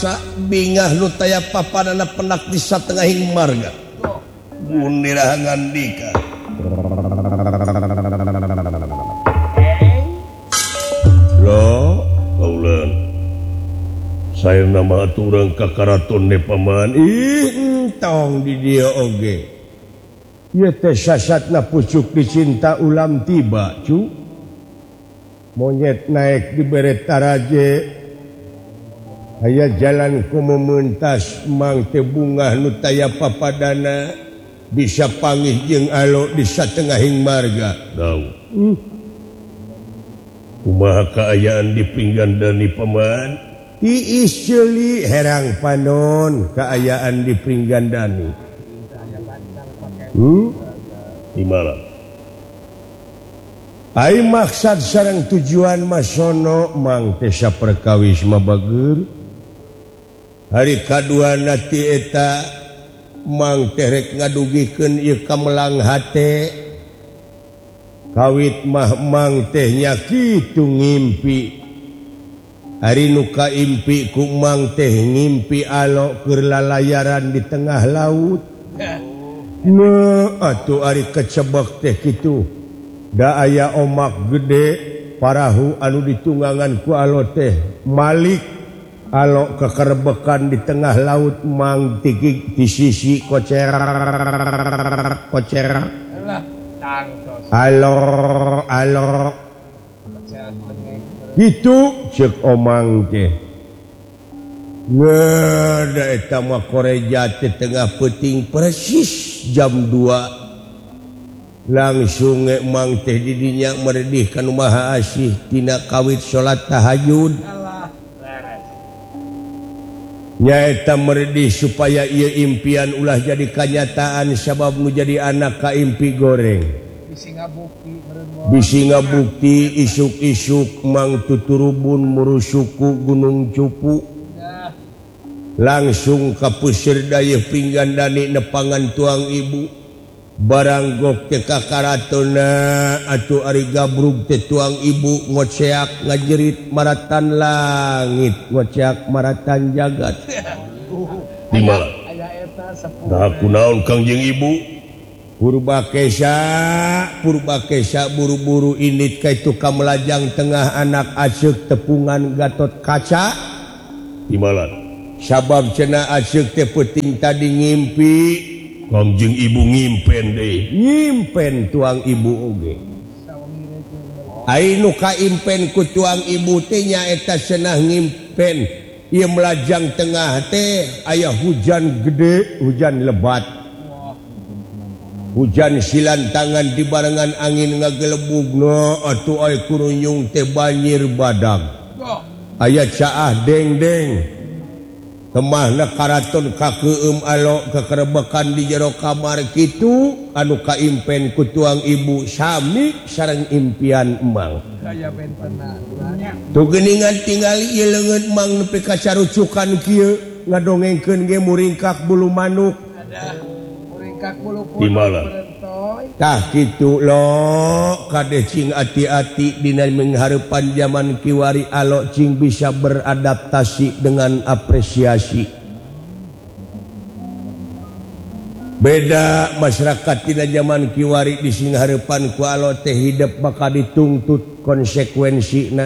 bingah nu taya papanana penak di satengahing marga bunirahangan dika lo kaulan saya nama aturang ka karaton ne paman tong di dia oge ieu teh sasatna pucuk dicinta ulam tiba cu monyet naik di beret taraje aya jalan ku mementas mang teh bunga nu taya papadana bisa panggih jeung alo di satengahing marga daun kumaha kaayaan di Pringgandani paman tiis ceuli herang panon kaayaan di Pringgandani di mana ai maksad sareng tujuan masono mang teh saperkawis mabageur hari kadua nati eta mang teh rek ngadugikeun ieu kamelang hate kawit mah mang teh nya kitu ngimpi hari nu kaimpi ku mang teh ngimpi alo keur lalayaran di tengah laut atuh ari kecebek teh kitu da aya omak gede parahu anu ditunggangan ku alo teh malik alo kekerbekan di tengah laut mang tikik di sisi kocer alor gitu cek omang teh ngada eta mah koreja teh tengah peuting persis jam 2 langsung mang teh di dinya meredih ka nu maha asih tina kawit salat tahajud nyaeta meredih supaya ieu impian ulah jadi kenyataan sabab nu jadi anak ka impi goreng bisi ngabukti isuk-isuk mang tuturubun murusuku gunung cupu langsung ka puseur dayeuh Pringgandani nepangan tuang ibu barang gok teh ka karatonna atuh ari gabrug teh tuang ibu ngoceak ngajerit maratan langit ngoceak maratan jagat di mana nah kunaon Kangjeng Ibu purba kesa buru-buru init kaitu ka melajang tengah anak aceuk tepungan Gatot Kaca di mana sabab cenah aceuk teh peuting tadi ngimpi Kangjeng Ibu ngimpen deui ngimpen tuang ibu oge ai nu kaimpen ku tuang ibu teh nyaeta cenah ngimpen ieu melajang tengah teh aya hujan gede hujan lebat hujan silantangan di barengan angin ngagelebugna atuh aya kurunyung teh banjir badag aya caah deng-deng kemahna karaton kakeueum alo kekerebekan di jero kamar kitu anu kaimpen ku tuang ibu sami sareng impian emang tuh geuningan tingali ieu leungeut mang nepi ka carucukan kieu ngadongengkeun ge muringkak bulu manuk di mana tah kitu lo kade cing ati-ati dina menghareupan zaman kiwari alo cing bisa beradaptasi dengan apresiasi beda masyarakat dina zaman kiwari di singhareupan ku alo teh hidup bakal dituntut konsekuensina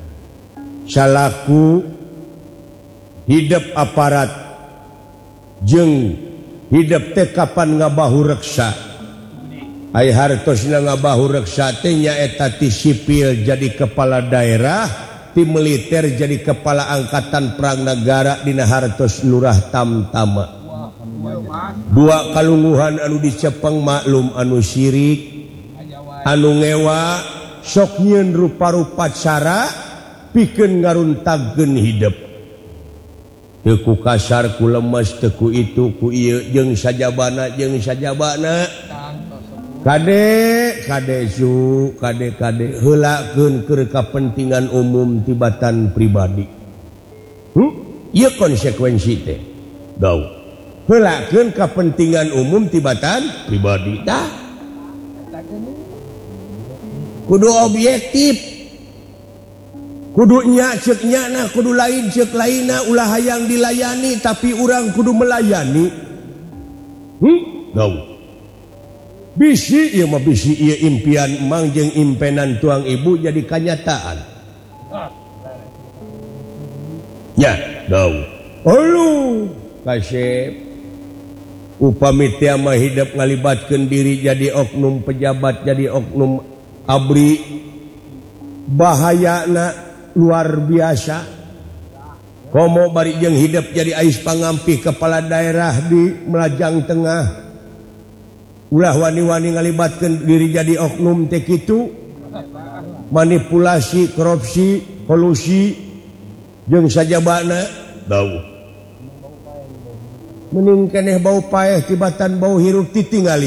salaku hidup aparat jeung hidup teh kapan ngabahu reksa ai hartosna ngabahu reksa teh nyaeta ti sipil jadi kepala daerah ti militer jadi kepala angkatan perang negara dina hartos lurah tamtama dua kalungguhan anu dicepeng maklum anu syirik anu ngewa sok nyieun rupa-rupa cara pikeun ngaruntagkeun hidup teu ku kasar ku lemes teu ku itu ku ieu jeung sajabana kade heulakeun keur kapentingan umum tibatan pribadi ieu konsekuensi teh daun heulakeun kapentingan umum tibatan pribadi tah kudu objektif kudunya ceknya nah kudu lain cek lainna ulah hayang dilayani tapi urang kudu melayani bisi ieu mah bisi ieu impian emang jeung impenan tuang ibu jadi kenyataan nya ulu kasep upami teu mah hidup ngalibatkeun diri jadi oknum pejabat jadi oknum abri bahayana luar biasa komo bari jeung hidup jadi ais pangampih kepala daerah di Melajang Tengah ulah wani-wani ngalibatkeun diri jadi oknum teh kitu manipulasi korupsi kolusi jeung sajabana mending keneh bau paeh tibatan bau hirup ditinggali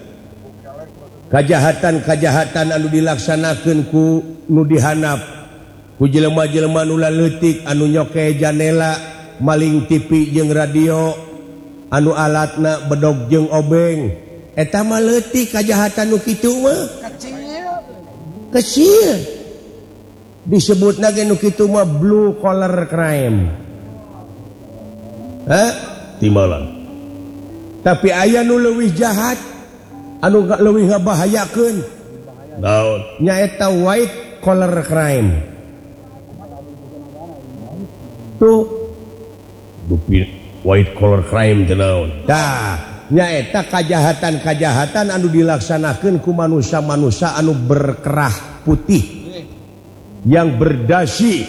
kajahatan anu dilaksanakeun ku nu dihanap ku jelema-jelema nu leutik anu nyoke janela maling TV jeung radio anu alatna bedog jeung obeng eta mah leutik kajahatan nu kitu mah kecil disebutna ge nu kitu mah blue collar crime timbalan tapi aya nu leuwih jahat anu leuwih ngabahayakeun naon nyaeta white collar crime tuh white collar crime teh naon tah nyaeta kajahatan anu dilaksanakeun ku manusia-manusia anu berkerah putih yang berdasi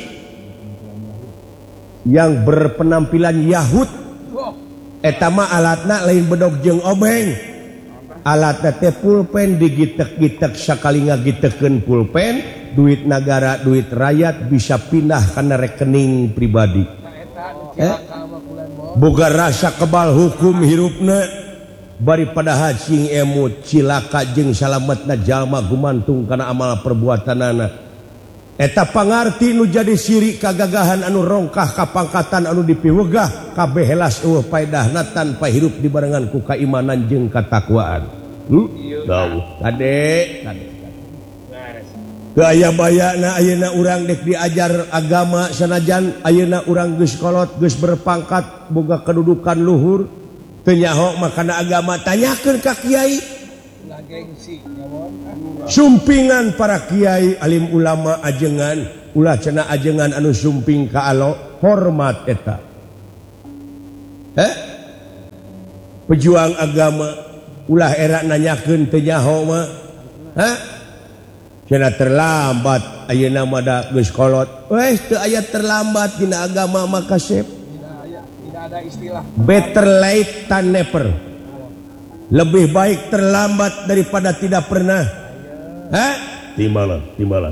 yang berpenampilan Yahud eta mah alatna lain bedog jeung obeng alatna teh pulpen digitek-gitek sakali ngagitekeun pulpen duit negara duit rakyat bisa pindah kana rekening pribadi boga rasa kebal hukum hirupna bari pada hacing emut cilaka jeung salametna jalma gumantung kana amal perbuatanana eta pangarti nu jadi sirik kagagahan anu rongkah kapangkatan anu dipiwegah kabeh helas eueuh paedahna tanpa hirup dibarengan ku kaimanan jeung katakwaan. Kade. Teu aya bayana ayeuna urang dek diajar agama sanajan ayeuna urang geus kolot geus berpangkat boga kedudukan luhur teu nyaho makana agama tanyakeun ka kiai. Sumpingan para kiai alim ulama ajengan ulah cenah ajengan anu sumping ka Allah hormat eta pejuang agama ulah era nanyakeun teu nyaho mah cenah terlambat ayeuna mah da geus kolot teu aya terlambat dina agama mah kasep tidak ada istilah better late than never. Lebih baik terlambat daripada tidak pernah. Timbalan.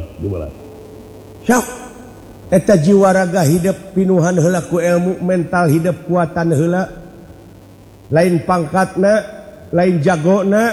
Sok. Eta jiwa raga hidup pinuhan heula ku ilmu, mental hidup kuatan heula. Lain pangkatna, lain jagona.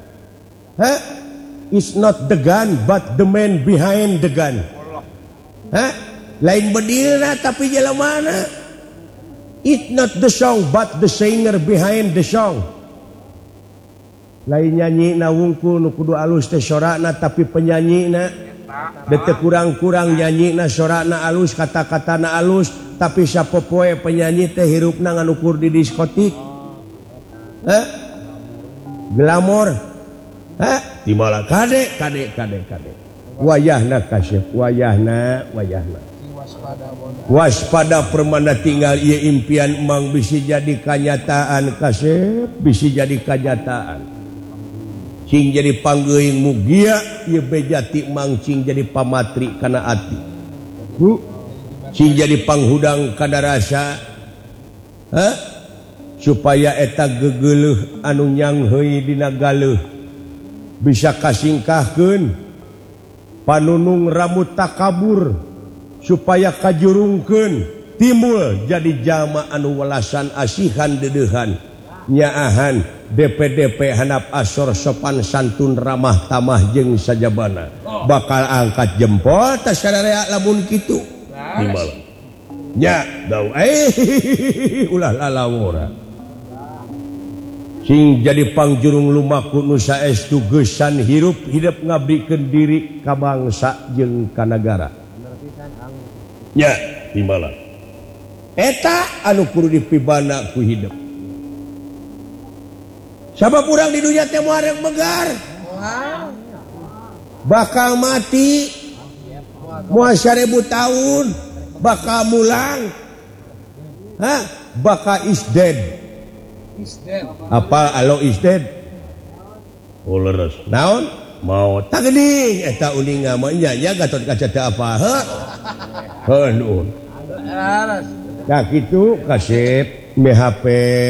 It's not the gun but the man behind the gun. Lain bedilna tapi jelemana. It's not the song but the singer behind the song. Lain nyanyi na wungkul nu kudu alus teh sorana tapi penyanyi na detek kurang-kurang nyanyi na sorana alus kata-katana alus tapi sapopoe penyanyi teh hirupna nganukur di diskotik glamor timala kade wayahna kasep wayahna waspada permana tinggal ieu impian emang bisi jadi kenyataan kasep bisi jadi kenyataan cing jadi panggeuing mugia ieu bejati mangcing jadi pamatri kana ati cing jadi panghudang kada rasa supaya eta gegeuleuh anu nyang heui dina galeuh bisa kasingkahkeun panunung rambut takabur supaya kajurungkeun timbul jadi jalma anu welasan asihan dedeuhan nyaahan DP handap asor sopan santun ramah tamah jeung sajabana bakal angkat jempol tas sadarea lamun kitu timbal nya dau ulah lalawora sing jadi pangjurung lumaku nu saestu geusan hirup ngabdikeun diri ka bangsa jeung ka nagara nya timbalan eta anu kudu dipibana ku hidup sabab urang di dunia teh moal rek megar bakal mati moal 1000 tahun bakal mulang bakal is dead apa alo is dead leres naon mau tak geuning eta uning mah nya gatot kaca teh apa heuh nuhun nah kitu kasep MHP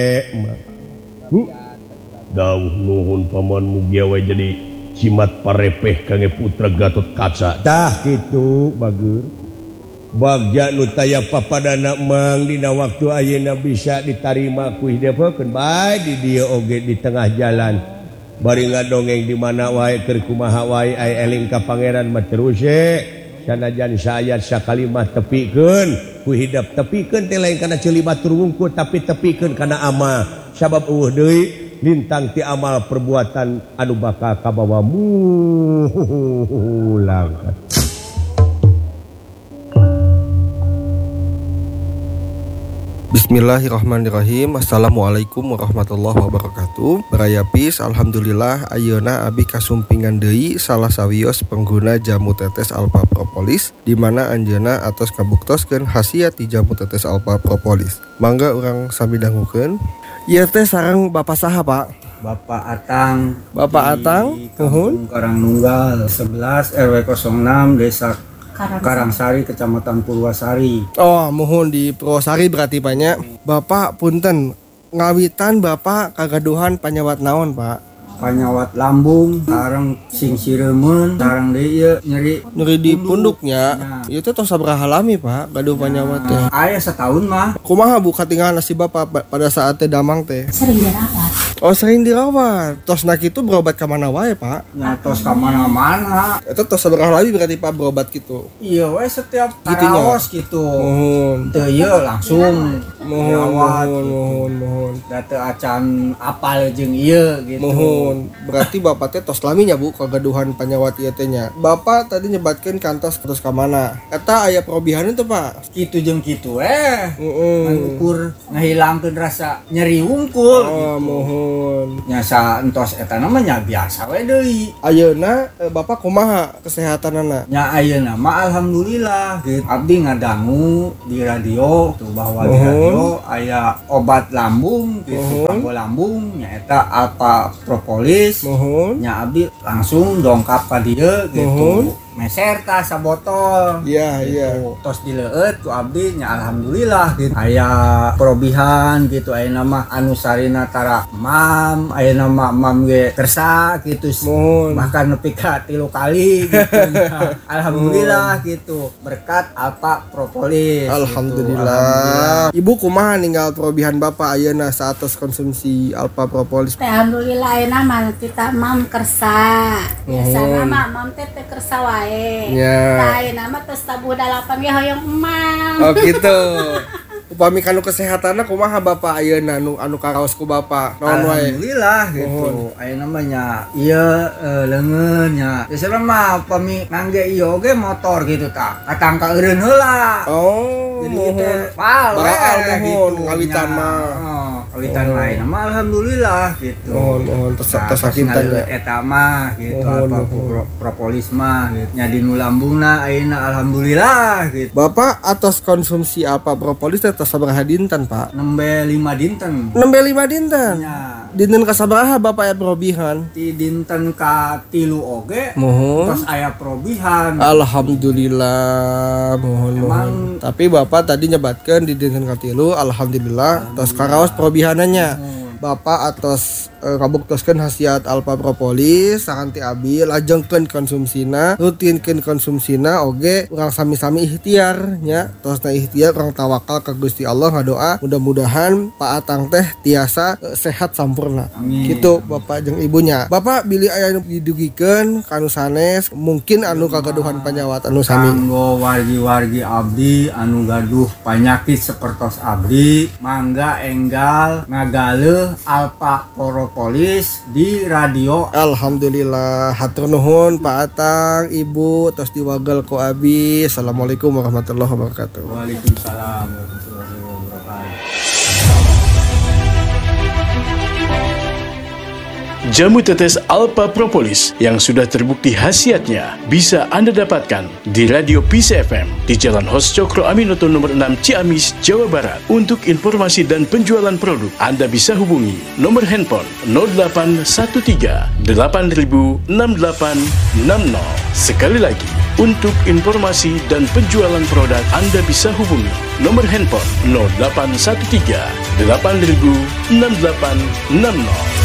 dawuh nuhun paman mugia we jadi cimat parepeh kangge putra Gatot Kaca tah kitu bagur bagja nu taya papadana mang dina waktu ayeuna bisa ditarima ku hideupkeun bae di dieu oge di tengah jalan bari ngadongeng di mana wae keur kumaha wae aya eling ka pangeran mah terus sanajan saayat sakalimat tepikeun ku hidup tepikeun teh lain kana ceuli batur wungkul tapi tepikeun kana amal sabab eueuh deui lintang ti amal perbuatan anu bakal kabawa mulang. Bismillahirrahmanirrahim. Assalamualaikum warahmatullahi wabarakatuh. Barayapis alhamdulillah ayeuna abi kasumpingan deui salah sawios pengguna jamu tetes Alpha Propolis di mana anjeunna atos kabuktoskeun khasiat ti jamu tetes Alpha Propolis. Mangga urang sami dangukeun. Ieu teh sareng Bapak saha, Pak? Bapak Atang. Bapak Atang, nuhun. Karangnunggal 11 RW 06 Desa Karangsari, Kecamatan Purwasari. Oh, mohon di Purwasari berarti banyak. Bapak punten, ngawitan Bapak kagaduhan panyawat naon, Pak? Panyawat lambung, sareng sing sireumeuun, sareng deui nyeri di punduknya. Ieu teh tos sabaraha lami, Pak, gaduh panyawat teh? Aya setahun mah. Kumaha Bu katingal si Bapak pada saat teh damang teh? Sering dirawat. Oh, sering dirawat. Tos nak itu berobat ke mana wae, Pak? Nya tos ka mana-mana. Itu tos sabaraha lami berarti Pak berobat gitu. Iya we setiap Gitunya. taraos gitu. Mohon. Teu ieu langsung Mohon. Da teu acan apal jeung ieu gitu. Mohon. Berarti Bapak teh tos laminya Bu kagaduhan panyawat ieu teh nya. Bapak tadi nyebatkeun kantos terus ka mana? Eta aya perobihan itu, Pak. Kitu jeung kitu ngukur ngahilangkeun rasa nyeri wungkul. Oh, mohon. Nyasa entos eta namanya biasa we deui. Ayeuna Bapak kumaha kesehatanana? Nya ayeuna mah alhamdulillah gitu. Abdi ngadangu di radio tuh bahwa di radio aya obat lambung gitu, panggo lambung nya eta Alpha Propolis. Nya abdi langsung dongkap ka dieu gitu. Meser tah sabotol. Iya. Tos dileueut ku abdi nya alhamdulillah gitu. Aya perobihan gitu ayeuna mah anu sarina tara mam, ayeuna mah mam ge kersa gitu. Bahkan nepi ka 3 kali gitu. Alhamdulillah gitu. Berkat Alpha Propolis. Alhamdulillah. Ibu kumaha ninggal perobihan Bapak ayeuna saatos konsumsi Alpha Propolis? Alhamdulillah ayeuna mah kita mam kersa. Biasana mah mam teh kersa wae. Ya. Ayeuna mah tos tabuh dalapan ge hoyong emang. Oh gitu. Upami kanu kesehatanna kumaha Bapak ayeuna anu karaos ku Bapak? Naon wae? Alhamdulillah gitu. Ayeuna mah nya ieu leungeun nya. Biasana mah upami ngangge ieu ge motor gitu tah. Katangka eureun heula. Oh. Jadi teh baraal mohon gitu, ngawitan mah. Kawitan lain mah alhamdulillah gitu. Mohon tos sakinten eta mah gitu Alpha Propolis mah gitu. Nya di nu lambungna ayeuna alhamdulillah gitu. Bapak atas konsumsi Alpha Propolis teh tos sabaraha dinten, Pak? Nembe 5 dinten. Nembe 5 dinten. Nya Dinten ka sabaraha Bapak aya perobihan? di dinten ka 3 oge. Mohon. Terus aya perobihan. Alhamdulillah, mohon. Tapi Bapak tadi nyebatkan di dinten katilu, alhamdulillah, tos karaos perobihanannya. Bapak atas kabuktoskeun khasiat Alpha Propolis sakanti abi lajengkeun konsumsina, rutinkeun konsumsina oge urang sami-sami ikhtiar nya. Tosna ikhtiar urang tawakal ka Gusti Allah ngadoa mudah-mudahan Pak Atang teh tiasa sehat sampurna. Amin. Gitu Bapak jeung ibunya. Bapak bilih aya nu didugikeun kanu sanes mungkin anu kagaduhan panyawat anu sami. Kanggo wargi-wargi abdi anu gaduh panyakit sapertos abdi, mangga enggal ngagaleuh Alpa Propolis di radio. Alhamdulillah, hatur nuhun Pak Atang, Ibu, tos diwagel ku abi. Assalamualaikum warahmatullahi wabarakatuh. Waalaikumsalam warahmatullahi wabarakatuh. Jamu tetes Alpa Propolis yang sudah terbukti khasiatnya bisa Anda dapatkan di Radio Peace FM di Jalan Hos Cokro Aminoto nomor 6 Ciamis, Jawa Barat. Untuk informasi dan penjualan produk, Anda bisa hubungi nomor handphone 0813 8000 6860. Sekali lagi, untuk informasi dan penjualan produk, Anda bisa hubungi nomor handphone 0813 8000 6860.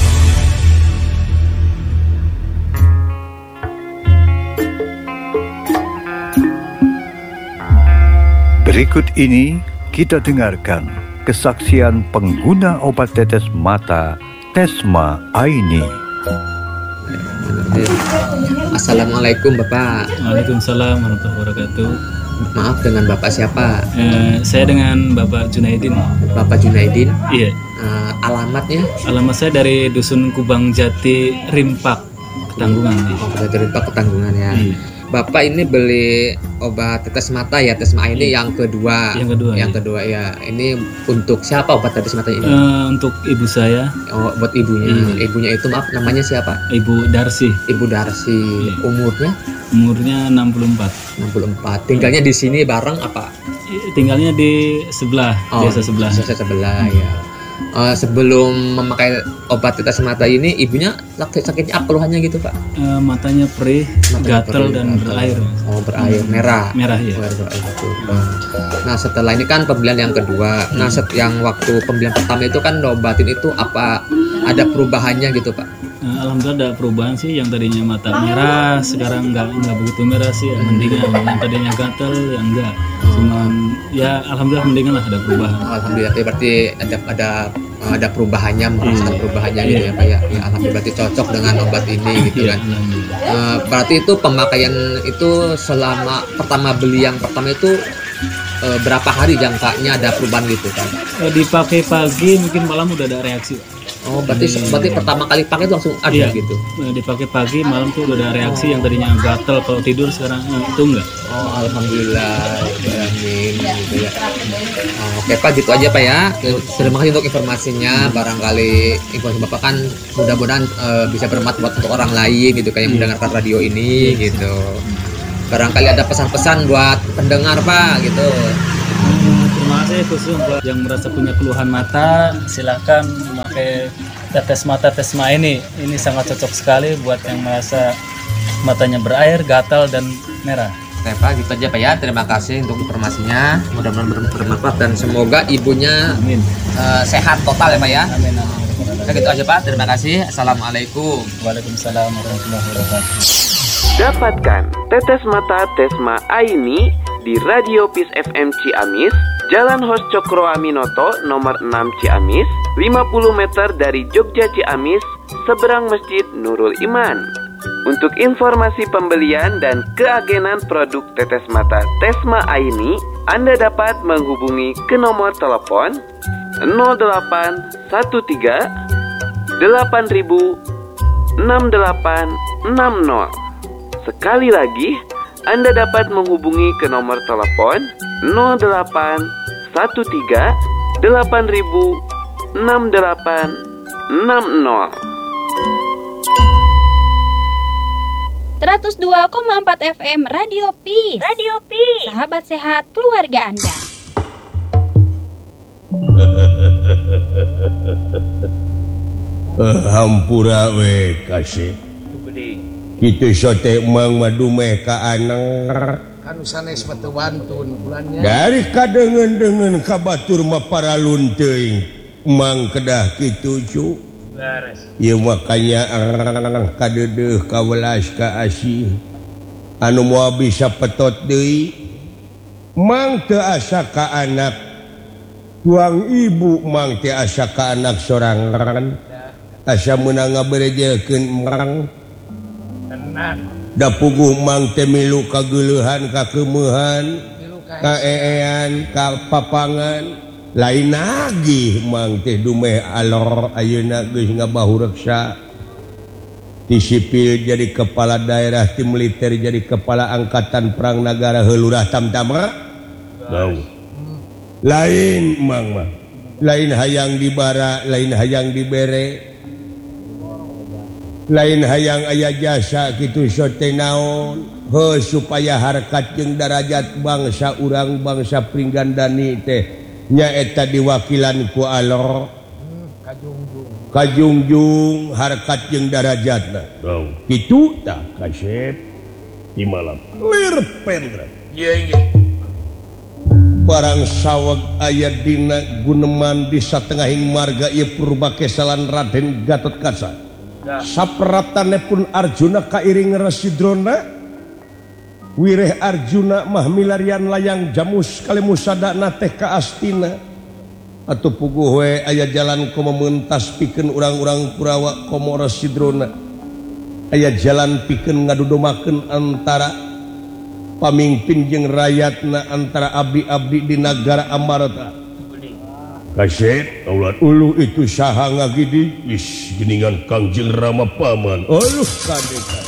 Berikut ini kita dengarkan kesaksian pengguna obat tetes mata Tesma Aini. Assalamualaikum Bapak. Waalaikumsalam warahmatullahi wabarakatuh. Maaf, dengan Bapak siapa? Saya dengan Bapak Junaidin. Bapak Junaidin? Iya. Alamatnya? Alamat saya dari Dusun Kubang Jati, Rimpak, Ketanggungan. Dari Rimpak, Ketanggungan ya. Iya. Bapak ini beli obat tetes mata ya, Tesma ini yang kedua. Yang kedua ya. Ini untuk siapa obat tetes mata ini? Untuk ibu saya. Oh, buat ibunya. Ibunya itu maaf, namanya siapa? Ibu Darsi. Ibu Darsi. Iya. Umurnya 64. Tinggalnya di sini bareng apa? Tinggalnya di sebelah, desa sebelah. Desa sebelah ya. Sebelum memakai obat tetes mata ini, ibunya sakitnya apa keluhannya gitu Pak? Matanya perih, gatal dan berair. Oh, berair merah. Merah ya. Nah, setelah ini kan pembelian yang kedua. Nah, yang waktu pembelian pertama itu kan obatin itu apa ada perubahannya gitu Pak? Alhamdulillah ada perubahan sih, yang tadinya mata merah sekarang nggak begitu merah sih, mendingan. Yang tadinya gatal yang enggak, cuman ya alhamdulillah mendingan lah, ada perubahan. Alhamdulillah, berarti ada perubahannya, merasakan perubahannya gitu ya Pak ya. Ya alhamdulillah, berarti cocok dengan obat ini gitu kan. Berarti itu pemakaian itu selama pertama beli yang pertama itu berapa hari jangkanya ada perubahan gitu kan? Dipakai pagi mungkin malam udah ada reaksi. Oh, berarti pertama kali pakai itu langsung ada gitu. Dipakai pagi, malam tuh udah ada reaksi, yang tadinya gatel kalau tidur sekarang itu enggak. Oh, alhamdulillah. Amin gitu ya. Oke Pak, gitu aja Pak ya. Terima kasih untuk informasinya. Barangkali informasi Bapak kan mudah-mudahan bisa bermanfaat untuk orang lain gitu kan yang mendengarkan radio ini gitu. Barangkali ada pesan-pesan buat pendengar Pak gitu. Terima kasih khusus buat yang merasa punya keluhan mata, silakan memakai tetes mata Tesma ini. Ini sangat cocok sekali buat yang merasa matanya berair, gatal dan merah. Oke Pak, gitu aja Pak ya. Terima kasih untuk informasinya. Mudah-mudahan bermanfaat dan semoga ibunya sehat total ya Pak ya. Amin. Oke, gitu aja Pak. Terima kasih. Assalamualaikum. Waalaikumsalam warahmatullahi wabarakatuh. Dapatkan tetes mata Tesma Aini di Radio Peace FM Ciamis, Jalan Hos Cokro Aminoto nomor 6 Ciamis, 50 meter dari Jogja Ciamis, seberang Masjid Nurul Iman. Untuk informasi pembelian dan keagenan produk tetes mata Tesma Aini, Anda dapat menghubungi ke nomor telepon 0813 8000 6860. Sekali lagi, Anda dapat menghubungi ke nomor telepon 0813 8000 6860. 102,4 FM Radio Peace. Sahabat sehat keluarga Anda. Hampura we kasih. Kitu sote mang madumeh ka anang anu sanes mah teu wantun bulannya dari kadengen-dengen ka batur mah paralun teuing mang kedah kitu cu beres ieu makanya kadeudeuk ka welas ka asih anu moal bisa petot deui mang teu asa ka anak tuang ibu mang teu asa ka anak sorangan asa meunang ngaberejelkeun mang da puguh mang teh milu kageuleuhan kakeumehan kaeean ka papangan lain lagi mang teh dumeh alor ayeuna geus ngabahu reksa ti sipil jadi kepala daerah, ti militer jadi kepala angkatan perang negara heulurah tamtama lain mang mah lain hayang dibara, lain hayang dibere, lain hayang aya jasa kitu sote naon supaya harkat jeung darajat bangsa urang bangsa Pringgandani teh nyaeta diwakilan ku Allah kajungjung harkat jeung darajatna kitu tah kasep di malam lir pendra barang saweg aya dina guneman di satengahing marga ieu purba kesalan Raden Gatotkaca sapratane pun Arjuna kairing Rasidrona wireh Arjuna mah milarian layang jamus kali musadana teh ka Astina atuh puguh we aya jalan komo meuntas pikeun urang-urang Kurawa komo Rasidrona aya jalan pikeun ngadudomakeun antara pamimpin jeung rakyatna antara abdi-abdi di nagara Amarta kasep ulat ulu itu saha ngagidi is geningan Kangjeng Rama paman uluh kadeka